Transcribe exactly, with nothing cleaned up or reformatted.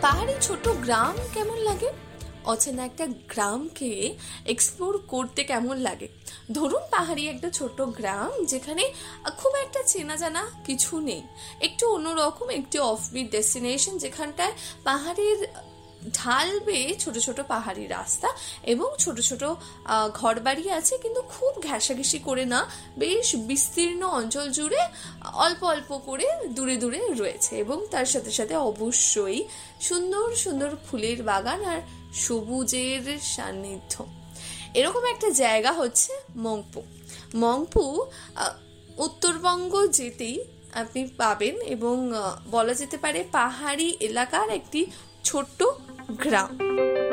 পাহাড়ি ছোট গ্রাম কেমন লাগে? অচেনা একটা গ্রামকে এক্সপ্লোর করতে কেমন লাগে? ধরুন পাহাড়ি একটা ছোট গ্রাম যেখানে খুব একটা চেনা জানা কিছু নেই, একটু অন্যরকম একটি অফবিট ডেস্টিনেশন, যেখানটায় পাহাড়ের ঢাল বেয়ে ছোট ছোট পাহাড়ি রাস্তা এবং ছোট ছোট আহ, ঘরবাড়ি আছে, কিন্তু খুব ঘেঁষাঘেঁষি করে না, বেশ বিস্তীর্ণ অঞ্চল জুড়ে অল্প অল্প করে দূরে দূরে রয়েছে, এবং তার সাথে সাথে অবশ্যই সুন্দর সুন্দর ফুলের বাগান আর সবুজের সান্নিধ্য। এরকম একটা জায়গা হচ্ছে মংপু। মংপু আহ, উত্তরবঙ্গ যেতেই আপনি পাবেন, এবং আহ, বলা যেতে পারে পাহাড়ি এলাকার একটি ছোট্ট গ্রাম।